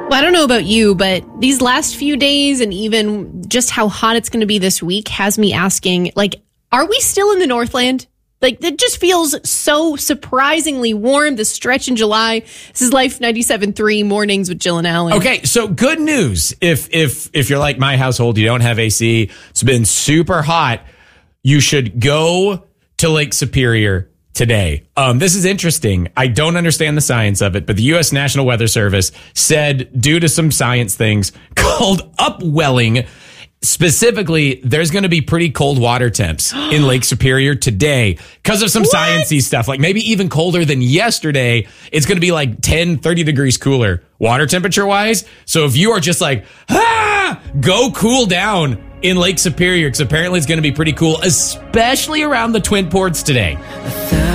Well, I don't know about you, but these last few days and even just how hot it's going to be this week has me asking, are we still in the Northland? It just feels so surprisingly warm, this stretch in July. This is Life 97.3 Mornings with Jill and Alan. Okay, so good news. If you're like my household, you don't have AC, it's been super hot, you should go to Lake Superior today. This is interesting. I don't understand the science of it, but the U.S. National Weather Service said due to some science things called upwelling, specifically, there's going to be pretty cold water temps in Lake Superior today because of some sciencey stuff, maybe even colder than yesterday. It's going to be 30 degrees cooler water temperature wise. So if you are just go cool down in Lake Superior, because apparently it's going to be pretty cool, especially around the Twin Ports today.